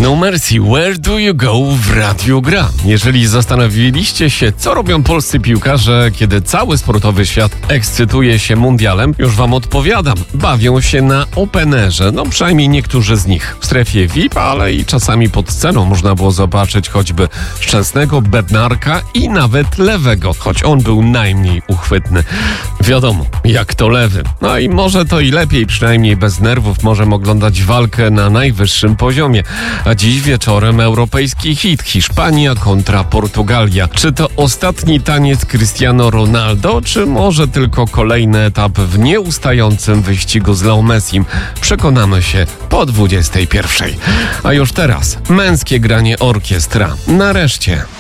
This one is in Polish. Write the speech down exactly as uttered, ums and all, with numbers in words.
No Mercy, Where Do You Go w Radiu Gra. Jeżeli zastanowiliście się, co robią polscy piłkarze, kiedy cały sportowy świat ekscytuje się mundialem, już wam odpowiadam. Bawią się na openerze, no przynajmniej niektórzy z nich. W strefie V I P, ale i czasami pod sceną można było zobaczyć choćby Szczęsnego, Bednarka i nawet Lewego, choć on był najmniej uchwytny. Wiadomo, jak to Lewy. No i może to i lepiej, przynajmniej bez nerwów możemy oglądać walkę na najwyższym poziomie. A dziś wieczorem europejski hit Hiszpania kontra Portugalia. Czy to ostatni taniec Cristiano Ronaldo, czy może tylko kolejny etap w nieustającym wyścigu z Leo Messim? Przekonamy się po dwudziestej pierwszej. A już teraz męskie granie orkiestra. Nareszcie.